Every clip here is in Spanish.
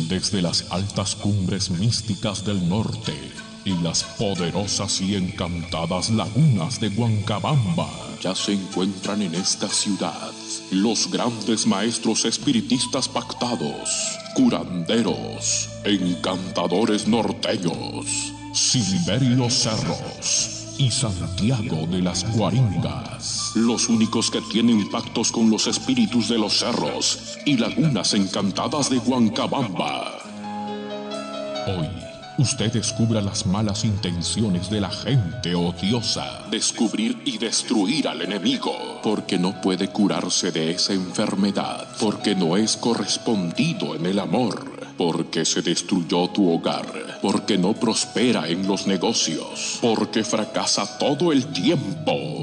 desde las altas cumbres místicas del norte y las poderosas y encantadas lagunas de Huancabamba, ya se encuentran en esta ciudad los grandes maestros espiritistas pactados, curanderos, encantadores norteños, Silverio Cerros y Santiago de las Guaringas, los únicos que tienen pactos con los espíritus de los cerros y lagunas encantadas de Huancabamba. Hoy, usted descubra las malas intenciones de la gente odiosa, descubrir y destruir al enemigo, porque no puede curarse de esa enfermedad, porque no es correspondido en el amor, porque se destruyó tu hogar, porque no prospera en los negocios, porque fracasa todo el tiempo.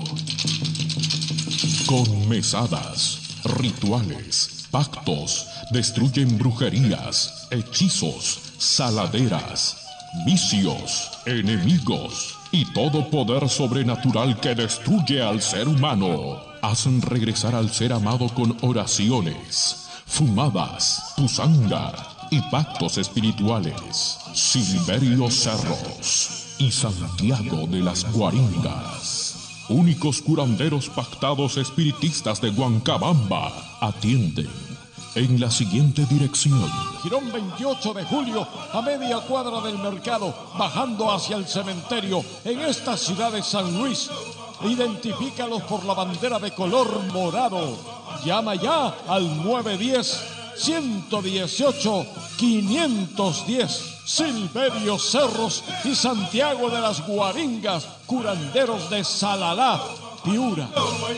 Con mesadas, rituales, pactos, destruyen brujerías, hechizos, saladeras, vicios, enemigos y todo poder sobrenatural que destruye al ser humano. Hacen regresar al ser amado con oraciones, fumadas, pusanga y pactos espirituales. Silverio Cerros y Santiago de las Guaringas, únicos curanderos pactados espiritistas de Huancabamba, atienden en la siguiente dirección: Girón 28 de julio, a media cuadra del mercado, bajando hacia el cementerio, en esta ciudad de San Luis. Identifícalos por la bandera de color morado. Llama ya al 910-118-510. Silverio Cerros y Santiago de las Guaringas, curanderos de Salalá, Piura.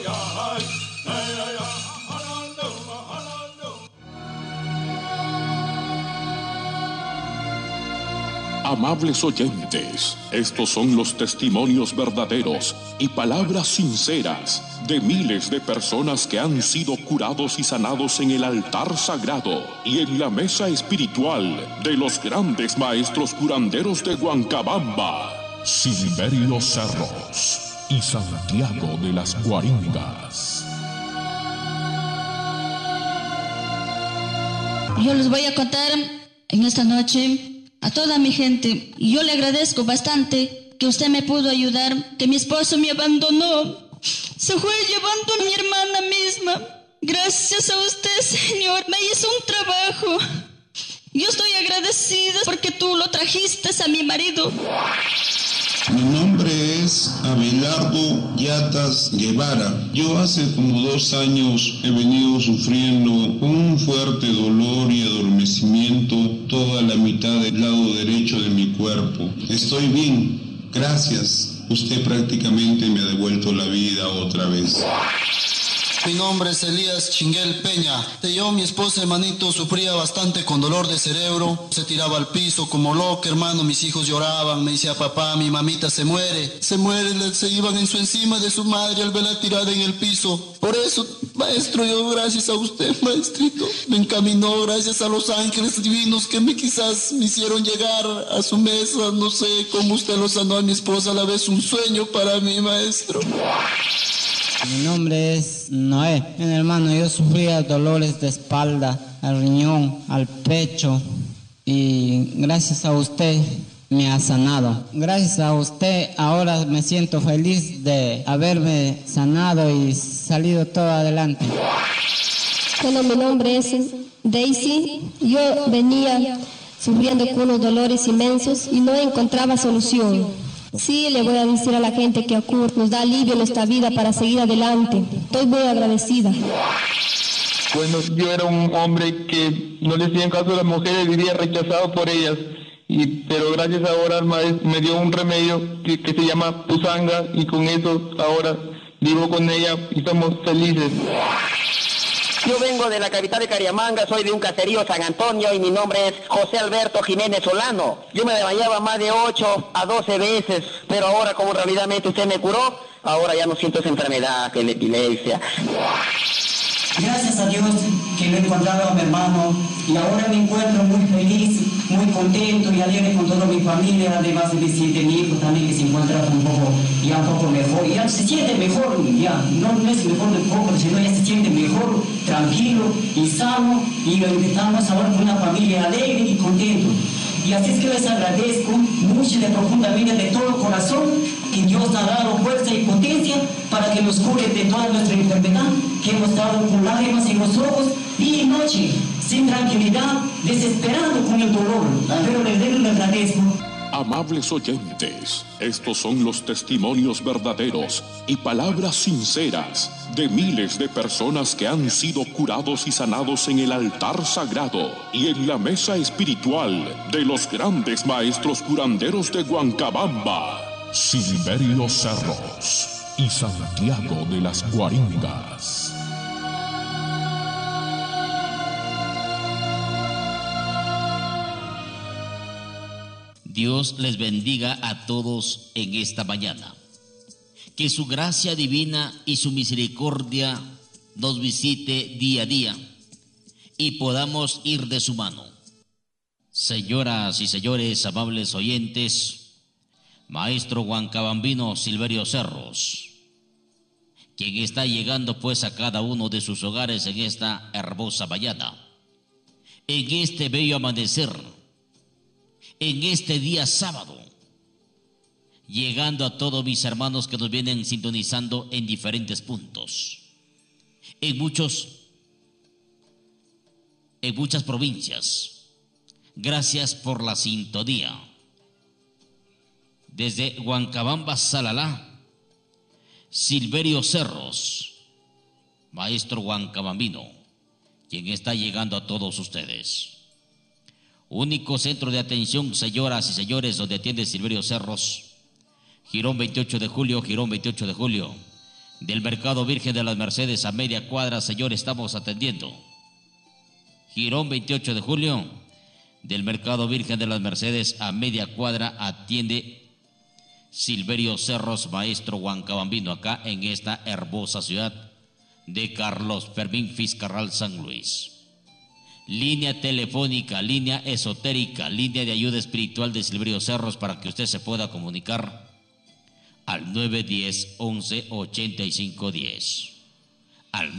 Amables oyentes, estos son los testimonios verdaderos y palabras sinceras de miles de personas que han sido curados y sanados en el altar sagrado y en la mesa espiritual de los grandes maestros curanderos de Huancabamba, Silverio Cerros y Santiago de las Guaringas. Yo les voy a contar en esta noche a toda mi gente. Yo le agradezco bastante que usted me pudo ayudar, que mi esposo me abandonó, se fue llevando a mi hermana misma. Gracias a usted, Señor, me hizo un trabajo. Yo estoy agradecida porque tú lo trajiste a mi marido. Mi nombre es Abelardo Yatas Guevara. Yo hace como 2 años he venido sufriendo un fuerte dolor y adormecimiento toda la mitad del lado derecho de mi cuerpo. Estoy bien, gracias. Usted prácticamente me ha devuelto la vida otra vez. Mi nombre es Elías Chinguel Peña. Yo, mi esposa, hermanito, sufría bastante con dolor de cerebro. Se tiraba al piso como loca, hermano. Mis hijos lloraban. Me decía, papá, mi mamita se muere. Se muere, se iban en su encima de su madre al verla tirada en el piso. Por eso, maestro, yo gracias a usted, maestrito, me encaminó gracias a los ángeles divinos que quizás me hicieron llegar a su mesa. No sé cómo usted lo sanó a mi esposa, a la vez un sueño para mí, maestro. Mi nombre es Noé. Hermano, yo sufría dolores de espalda, al riñón, al pecho, y gracias a usted me ha sanado. Gracias a usted ahora me siento feliz de haberme sanado y salido todo adelante. Bueno, mi nombre es Daisy. Yo venía sufriendo con unos dolores inmensos y no encontraba solución. Sí, le voy a decir a la gente que ACUR nos da alivio en esta vida para seguir adelante. Estoy muy agradecida. Bueno, yo era un hombre que no le hacían caso a las mujeres, vivía rechazado por ellas. Pero gracias ahora al maestro me dio un remedio que se llama pusanga, y con eso ahora vivo con ella y somos felices. Yo vengo de la capital de Cariamanga, soy de un caserío San Antonio y mi nombre es José Alberto Jiménez Solano. Yo me desmayaba más de 8 a 12 veces, pero ahora como realmente usted me curó, ahora ya no siento esa enfermedad, que es la epilepsia. Gracias a Dios que lo he encontrado a mi hermano y ahora me encuentro muy feliz, muy contento y alegre con toda mi familia, además de mi hijo también que se encuentra un poco mejor, ya se siente mejor, ya no es mejor de poco, sino ya se siente mejor, tranquilo y sano, y lo invitamos ahora con una familia alegre y contento. Y así es que les agradezco mucho y profundamente de todo corazón que Dios ha dado fuerza y potencia para que nos cure de toda nuestra enfermedad, que hemos estado con lágrimas en los ojos día y noche, sin tranquilidad, desesperado con el dolor. Pero les agradezco. Amables oyentes, estos son los testimonios verdaderos y palabras sinceras de miles de personas que han sido curados y sanados en el altar sagrado y en la mesa espiritual de los grandes maestros curanderos de Huancabamba, Silverio Cerros y Santiago de las Guaringas. Dios les bendiga a todos en esta mañana. Que su gracia divina y su misericordia nos visite día a día y podamos ir de su mano. Señoras y señores, amables oyentes, maestro huancabambino Silverio Cerros, quien está llegando pues a cada uno de sus hogares en esta hermosa mañana, en este bello amanecer, en este día sábado, llegando a todos mis hermanos que nos vienen sintonizando en diferentes puntos, en muchas provincias. Gracias por la sintonía. Desde Huancabamba, Salalá, Silverio Cerros, maestro huancabambino, quien está llegando a todos ustedes. Único centro de atención, señoras y señores, donde atiende Silverio Cerros. Girón 28 de julio, Girón 28 de julio. Del Mercado Virgen de las Mercedes a media cuadra, señor, estamos atendiendo. Girón 28 de julio. Del Mercado Virgen de las Mercedes a media cuadra atiende Silverio Cerros, maestro huancabambino, acá en esta hermosa ciudad de Carlos Fermín Fiscarral, San Luis. Línea telefónica, línea esotérica, línea de ayuda espiritual de Silverio Cerros para que usted se pueda comunicar al 910-11-8510. Al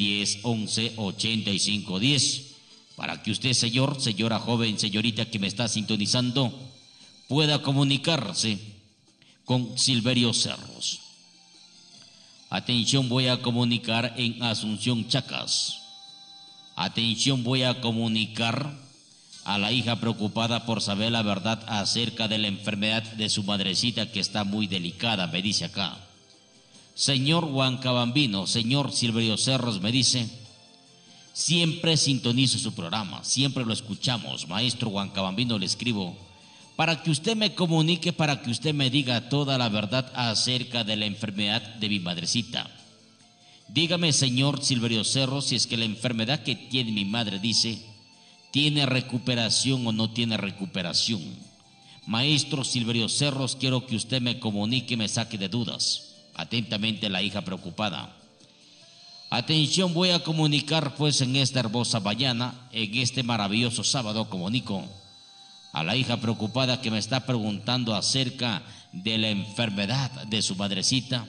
910-11-8510 para que usted, señor, señora joven, señorita que me está sintonizando, pueda comunicarse con Silverio Cerros. Atención, voy a comunicar en Asunción, Chacas. Atención, voy a comunicar a la hija preocupada por saber la verdad acerca de la enfermedad de su madrecita que está muy delicada, me dice acá. Señor huancabambino, señor Silverio Cerros, me dice, siempre sintonizo su programa, siempre lo escuchamos, maestro huancabambino, le escribo, para que usted me comunique, para que usted me diga toda la verdad acerca de la enfermedad de mi madrecita. Dígame, señor Silverio Cerros, si es que la enfermedad que tiene mi madre, dice, ¿tiene recuperación o no tiene recuperación? Maestro Silverio Cerros, quiero que usted me comunique y me saque de dudas. Atentamente, la hija preocupada. Atención, voy a comunicar pues en esta hermosa mañana, en este maravilloso sábado, comunico a la hija preocupada que me está preguntando acerca de la enfermedad de su madrecita.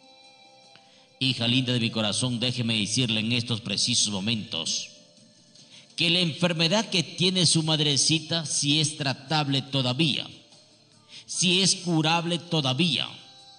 Hija linda de mi corazón, déjeme decirle en estos precisos momentos que la enfermedad que tiene su madrecita, si es tratable todavía, si es curable todavía,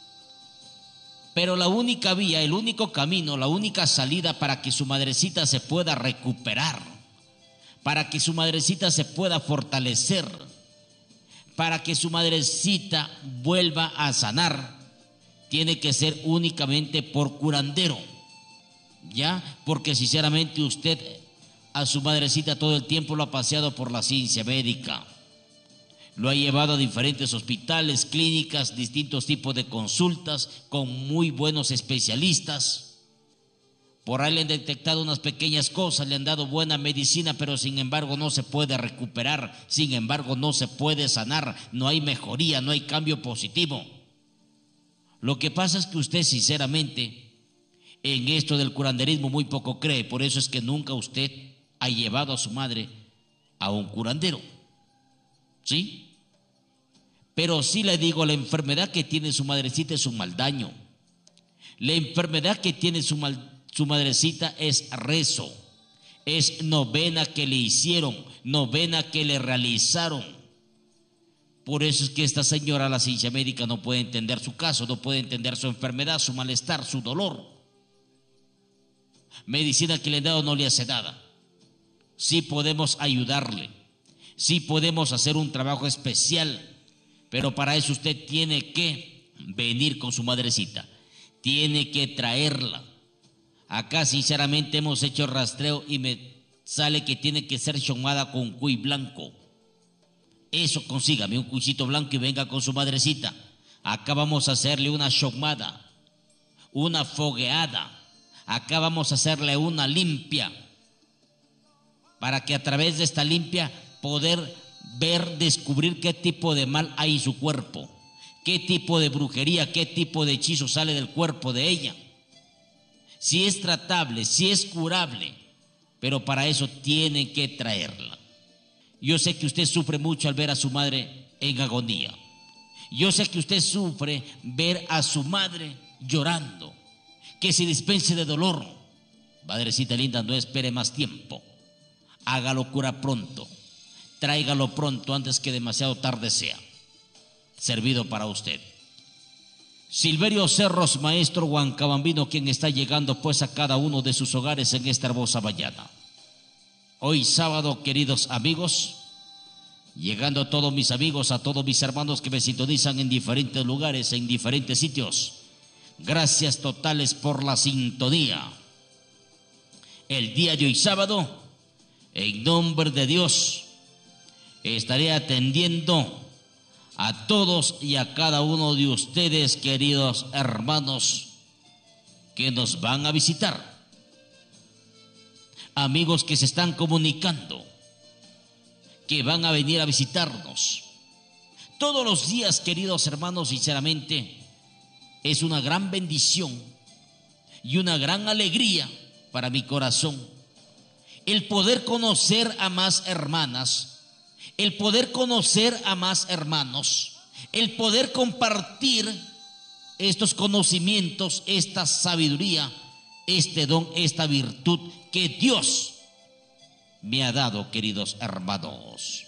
pero la única vía, el único camino, la única salida para que su madrecita se pueda recuperar, para que su madrecita se pueda fortalecer, para que su madrecita vuelva a sanar, tiene que ser únicamente por curandero, ¿ya? Porque sinceramente usted a su madrecita todo el tiempo lo ha paseado por la ciencia médica, lo ha llevado a diferentes hospitales, clínicas, distintos tipos de consultas con muy buenos especialistas. Por ahí le han detectado unas pequeñas cosas, le han dado buena medicina, pero sin embargo no se puede recuperar, sin embargo no se puede sanar, no hay mejoría, no hay cambio positivo. Lo que pasa es que usted sinceramente En esto del curanderismo muy poco cree, por eso es que nunca usted ha llevado a su madre a un curandero, ¿sí? Pero sí le digo, la enfermedad que tiene su madrecita es un mal daño. La enfermedad que tiene su madrecita es rezo, es novena que le hicieron, novena que le realizaron. Por eso es que esta señora, la ciencia médica, no puede entender su caso, no puede entender su enfermedad, su malestar, su dolor. Medicina que le han dado no le hace nada. Sí podemos ayudarle, sí podemos hacer un trabajo especial, pero para eso usted tiene que venir con su madrecita, tiene que traerla. Acá sinceramente hemos hecho rastreo y me sale que tiene que ser chomada con cuy blanco. Eso, consígame un cuchito blanco y venga con su madrecita. Acá vamos a hacerle una chomada, una fogueada. Acá vamos a hacerle una limpia, para que a través de esta limpia poder ver, descubrir qué tipo de mal hay en su cuerpo, qué tipo de brujería, qué tipo de hechizo sale del cuerpo de ella, si es tratable, si es curable, pero para eso tienen que traerla. Yo sé que usted sufre mucho al ver a su madre en agonía. Yo sé que usted sufre ver a su madre llorando, que se dispense de dolor. Madrecita linda, no espere más tiempo. Hágalo cura pronto. Tráigalo pronto antes que demasiado tarde sea. Servido para usted. Silverio Cerros, maestro huancabambino, quien está llegando pues a cada uno de sus hogares en esta hermosa mañana. Hoy sábado, queridos amigos, llegando a todos mis amigos, a todos mis hermanos que me sintonizan en diferentes lugares, en diferentes sitios. Gracias totales por la sintonía. El día de hoy sábado, en nombre de Dios, estaré atendiendo a todos y a cada uno de ustedes, queridos hermanos, que nos van a visitar. Amigos que se están comunicando, que van a venir a visitarnos. Todos los días, queridos hermanos, sinceramente, es una gran bendición y una gran alegría para mi corazón el poder conocer a más hermanas, el poder conocer a más hermanos, el poder compartir estos conocimientos, esta sabiduría, este don, esta virtud que Dios me ha dado, queridos hermanos.